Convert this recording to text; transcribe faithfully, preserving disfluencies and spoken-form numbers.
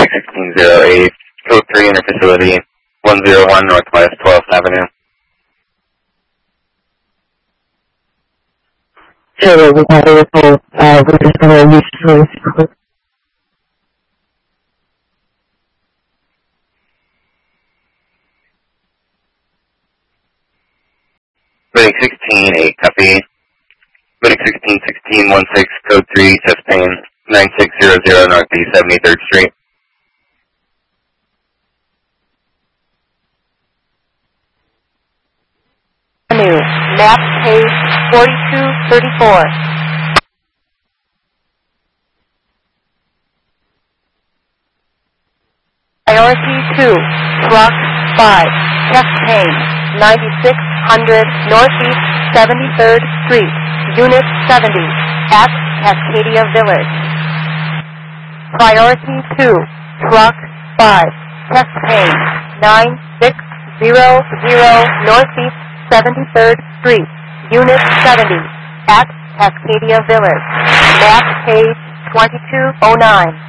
sixteen oh eight, code three interfacility, one oh one Northwest twelfth Avenue. Sure, we got a report. Uh, we're just going to use this. Medic sixteen eight, copy. Medic sixteen sixteen one six, code three, chest pain, nine six zero zero Northeast seventy-third Street. Avenue, map page forty-two thirty-four. Priority two, truck five, chest pain, ninety-six hundred Northeast seventy-third Street, Unit seventy, at Cascadia Village. Priority two, truck five, chest pain, nine six zero zero Northeast seventy-third Street, Unit seventy, at Cascadia Village. Map page twenty-two oh nine.